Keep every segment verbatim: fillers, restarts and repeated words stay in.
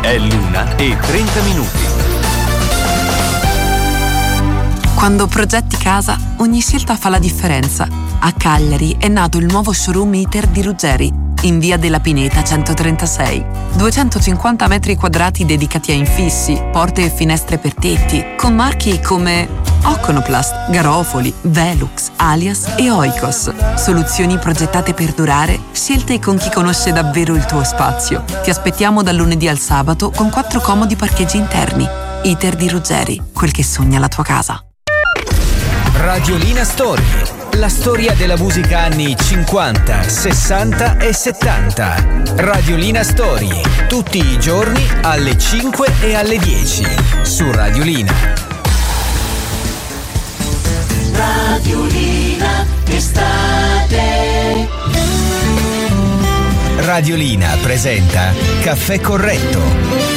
È l'una e trenta minuti. Quando progetti casa, ogni scelta fa la differenza. A Cagliari è nato il nuovo showroom Iter di Ruggeri, in via della Pineta centotrentasei. duecentocinquanta metri quadrati dedicati a infissi, porte e finestre per tetti, con marchi come Oconoplast, Garofoli, Velux, Alias e Oikos. Soluzioni progettate per durare, scelte con chi conosce davvero il tuo spazio. Ti aspettiamo dal lunedì al sabato con quattro comodi parcheggi interni. Iter di Ruggeri, quel che sogna la tua casa. Radiolina Story, la storia della musica anni cinquanta, sessanta e settanta. Radiolina Story, tutti i giorni alle cinque e alle dieci su Radiolina. Radiolina estate. Radiolina presenta Caffè Corretto.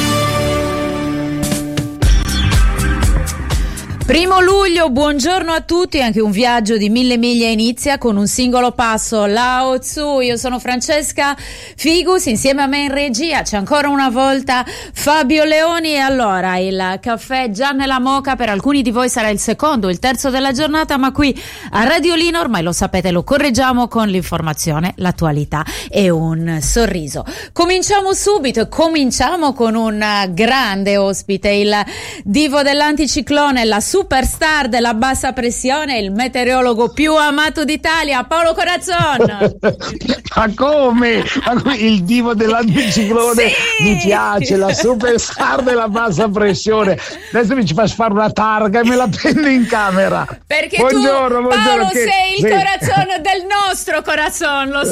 Primo luglio, buongiorno a tutti, anche un viaggio di mille miglia inizia con un singolo passo, Lao Tzu. Io sono Francesca Figus, insieme a me in regia c'è ancora una volta Fabio Leoni. E allora il caffè già nella moka per alcuni di voi sarà il secondo, il terzo della giornata, ma qui a Radiolina ormai lo sapete, lo correggiamo con l'informazione, l'attualità e un sorriso. Cominciamo subito, cominciamo con un grande ospite, il divo dell'anticiclone, la superstar della bassa pressione, il meteorologo più amato d'Italia, Paolo Corazzon. Ma come? Ma come? Il divo dell'anticiclone, sì! Mi piace, la superstar della bassa pressione. Adesso mi ci fai fare una targa e me la prendo in camera. Perché buongiorno, tu, buongiorno, Paolo, che... sei il sì. Corazzon del nostro Corazzon, lo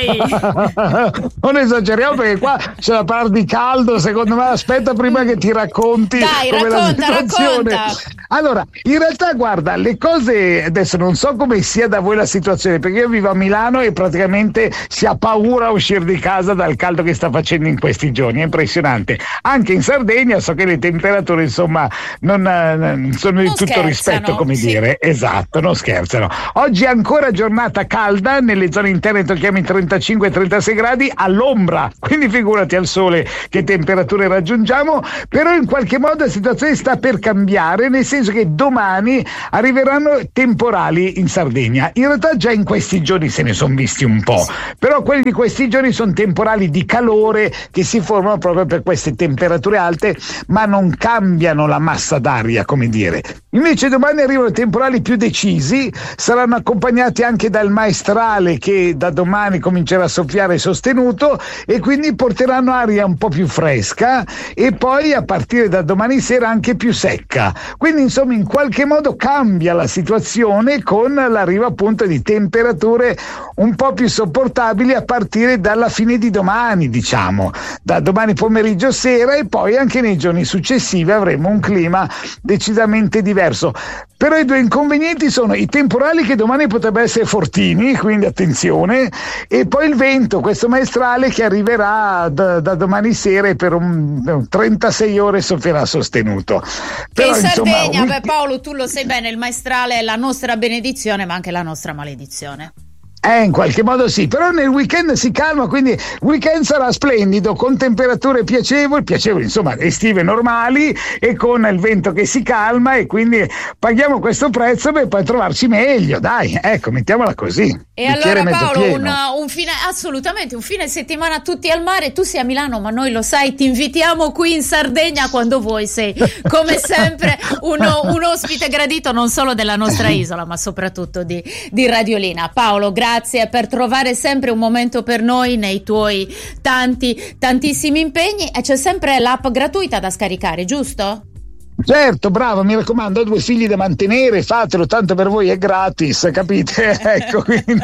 sai. Non esageriamo perché qua c'è la parte di caldo, secondo me. Aspetta prima che ti racconti. Dai, come racconta, la situazione. racconta. Allora, in realtà guarda, le cose, adesso non so come sia da voi la situazione, perché io vivo a Milano e praticamente si ha paura a uscire di casa dal caldo che sta facendo in questi giorni, è impressionante. Anche in Sardegna so che le temperature insomma non, non sono di non tutto scherzano, rispetto, come sì. dire, esatto, non scherzano. Oggi è ancora giornata calda, nelle zone interne tocchiamo i trentacinque trentasei gradi all'ombra, quindi figurati al sole che temperature raggiungiamo, però in qualche modo la situazione sta per cambiare, nel senso che domani arriveranno temporali in Sardegna. In realtà già in questi giorni se ne sono visti un po', però quelli di questi giorni sono temporali di calore che si formano proprio per queste temperature alte, ma non cambiano la massa d'aria, come dire. Invece domani arrivano temporali più decisi, saranno accompagnati anche dal maestrale che da domani comincerà a soffiare sostenuto e quindi porteranno aria un po' più fresca e poi a partire da domani sera anche più secca. Quindi insomma in qualche modo cambia la situazione con l'arrivo appunto di temperature un po' più sopportabili a partire dalla fine di domani, diciamo, da domani pomeriggio sera, e poi anche nei giorni successivi avremo un clima decisamente diverso. Però i due inconvenienti sono i temporali, che domani potrebbero essere fortini, quindi attenzione, e poi il vento, questo maestrale che arriverà da, da domani sera e per un trentasei ore soffierà sostenuto. Però, che in Sardegna, insomma, beh, Paolo, tu lo sai bene, il maestrale è la nostra benedizione ma anche la nostra maledizione. Eh, in qualche modo sì, però nel weekend si calma, quindi il weekend sarà splendido, con temperature piacevoli, piacevoli, insomma, estive normali, e con il vento che si calma, e quindi paghiamo questo prezzo per poi trovarci meglio, dai, ecco, mettiamola così. E allora Paolo, un, un fine, assolutamente, un fine settimana tutti al mare, tu sei a Milano, ma noi lo sai, ti invitiamo qui in Sardegna quando vuoi, sei come sempre uno, un ospite gradito non solo della nostra isola, ma soprattutto di, di Radiolina. Paolo, grazie. Grazie per trovare sempre un momento per noi nei tuoi tanti, tantissimi impegni, e c'è sempre l'app gratuita da scaricare, giusto? Certo, bravo, mi raccomando, ho due figli da mantenere, fatelo, tanto per voi è gratis, capite? Ecco, quindi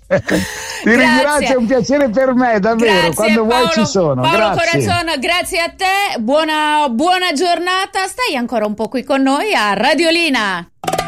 ti ringrazio, è un piacere per me, davvero, grazie, quando Paolo, vuoi ci sono. Paolo Grazie. Corazzon, grazie a te, buona, buona giornata, stai ancora un po' qui con noi a Radiolina.